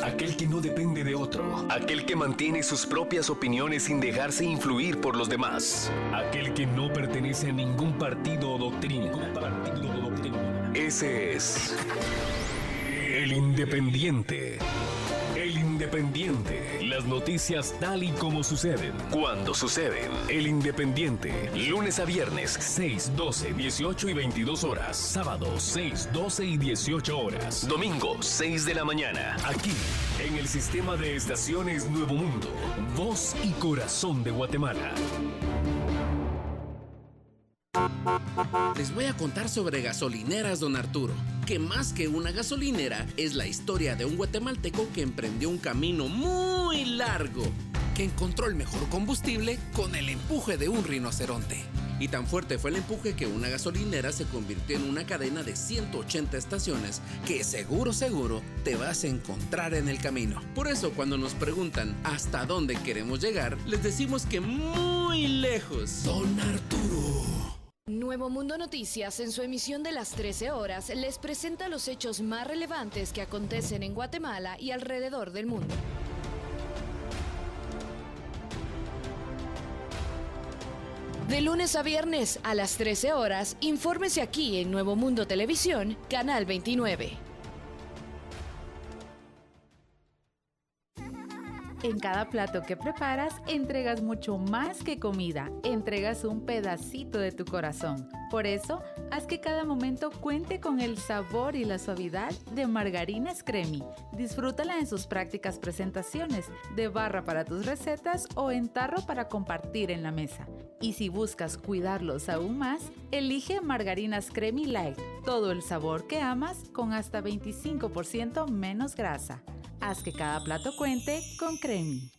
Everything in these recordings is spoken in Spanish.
aquel que no depende de otro, aquel que mantiene sus propias opiniones sin dejarse influir por los demás, aquel que no pertenece a ningún partido o doctrina. Ese es el Independiente. El Independiente. Las noticias tal y como suceden, cuando suceden. El Independiente. Lunes a viernes, 6, 12, 18 y 22 horas. Sábados, 6, 12 y 18 horas. Domingo, 6 de la mañana. Aquí, en el sistema de estaciones Nuevo Mundo. Voz y corazón de Guatemala. Les voy a contar sobre Gasolineras Don Arturo, que más que una gasolinera es la historia de un guatemalteco que emprendió un camino muy largo, que encontró el mejor combustible con el empuje de un rinoceronte. Y tan fuerte fue el empuje que una gasolinera se convirtió en una cadena de 180 estaciones que seguro te vas a encontrar en el camino. Por eso cuando nos preguntan hasta dónde queremos llegar, les decimos que muy lejos. Don Arturo. Nuevo Mundo Noticias, en su emisión de las 13 horas, les presenta los hechos más relevantes que acontecen en Guatemala y alrededor del mundo. De lunes a viernes a las 13 horas, infórmese aquí en Nuevo Mundo Televisión, Canal 29. En cada plato que preparas, entregas mucho más que comida, entregas un pedacito de tu corazón. Por eso, haz que cada momento cuente con el sabor y la suavidad de Margarinas Cremi. Disfrútala en sus prácticas presentaciones, de barra para tus recetas o en tarro para compartir en la mesa. Y si buscas cuidarlos aún más, elige Margarinas Cremi Light, todo el sabor que amas con hasta 25% menos grasa. Haz que cada plato cuente con Cremi.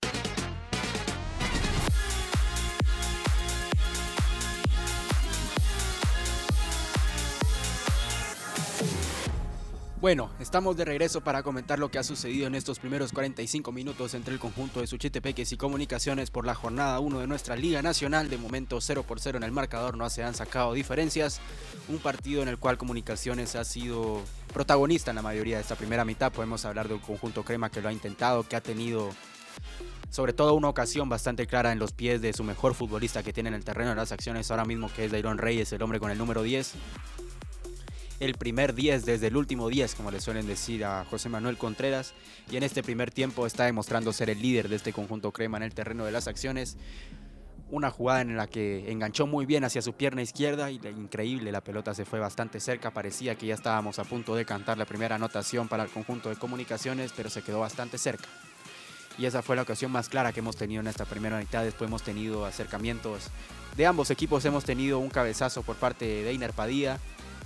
Bueno, estamos de regreso para comentar lo que ha sucedido en estos primeros 45 minutos entre el conjunto de Suchitepeques y Comunicaciones por la jornada 1 de nuestra Liga Nacional. De momento 0-0 en el marcador, no se han sacado diferencias. Un partido en el cual Comunicaciones ha sido protagonista en la mayoría de esta primera mitad. Podemos hablar de un conjunto crema que lo ha intentado, que ha tenido sobre todo una ocasión bastante clara en los pies de su mejor futbolista que tiene en el terreno de las acciones ahora mismo, que es Dairon Reyes, el hombre con el número 10. El primer 10 desde el último 10, como le suelen decir a José Manuel Contreras, y en este primer tiempo está demostrando ser el líder de este conjunto crema en el terreno de las acciones. Una jugada en la que enganchó muy bien hacia su pierna izquierda y increíble, la pelota se fue bastante cerca, parecía que ya estábamos a punto de cantar la primera anotación para el conjunto de Comunicaciones, pero se quedó bastante cerca. Y esa fue la ocasión más clara que hemos tenido en esta primera mitad. Después hemos tenido acercamientos de ambos equipos, hemos tenido un cabezazo por parte de Deiner Padilla,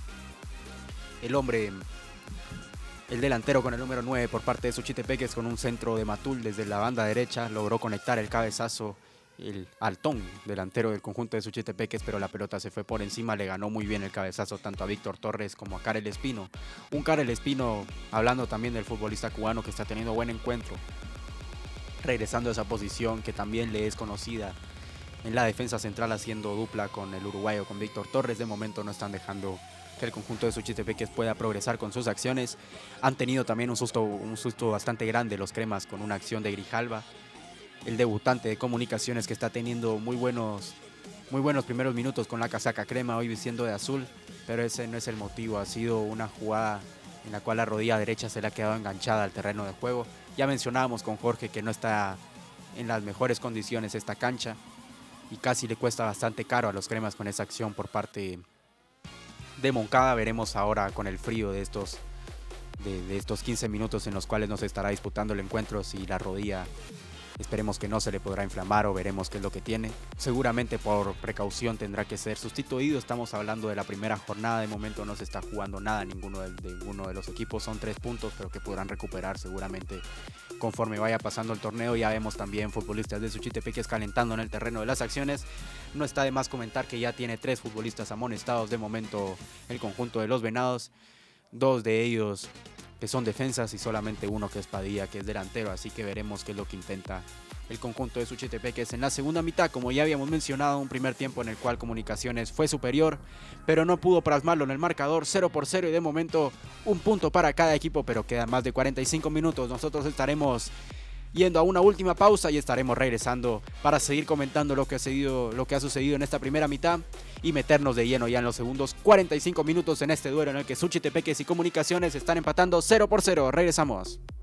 el delantero con el número 9 por parte de Suchitepeques, con un centro de Matul desde la banda derecha, logró conectar el cabezazo, el Altón, delantero del conjunto de Suchitepeques, pero la pelota se fue por encima, le ganó muy bien el cabezazo tanto a Víctor Torres como a Karel Espino. Un Karel Espino, hablando también del futbolista cubano que está teniendo buen encuentro, regresando a esa posición que también le es conocida en la defensa central, haciendo dupla con el uruguayo, con Víctor Torres. De momento no están dejando que el conjunto de Suchitepeques pueda progresar con sus acciones. Han tenido también un susto bastante grande los cremas con una acción de Grijalva, el debutante de Comunicaciones, que está teniendo muy buenos primeros minutos con la casaca crema, hoy vistiendo de azul, pero ese no es el motivo. Ha sido una jugada en la cual la rodilla derecha se le ha quedado enganchada al terreno de juego. Ya mencionábamos con Jorge que no está en las mejores condiciones esta cancha y casi le cuesta bastante caro a los cremas con esa acción por parte de Moncada. Veremos ahora con el frío de estos 15 minutos en los cuales nos estará disputando el encuentro, si la rodilla, esperemos que no se le podrá inflamar, o veremos qué es lo que tiene. Seguramente por precaución tendrá que ser sustituido. Estamos hablando de la primera jornada, de momento no se está jugando nada ninguno de los equipos, son 3 puntos, pero que podrán recuperar seguramente conforme vaya pasando el torneo. Ya vemos también futbolistas de Suchitepeques calentando en el terreno de las acciones. No está de más comentar que ya tiene 3 futbolistas amonestados de momento el conjunto de los Venados, 2 de ellos que son defensas, y solamente uno que es Padilla, que es delantero. Así que veremos qué es lo que intenta el conjunto de Suchitepeques en la segunda mitad. Como ya habíamos mencionado, un primer tiempo en el cual Comunicaciones fue superior, pero no pudo plasmarlo en el marcador. 0-0, y de momento un punto para cada equipo, pero quedan más de 45 minutos. Nosotros estaremos yendo a una última pausa y estaremos regresando para seguir comentando lo que ha sucedido en esta primera mitad y meternos de lleno ya en los segundos 45 minutos en este duelo en el que Suchitepeques y Comunicaciones están empatando 0-0. Regresamos.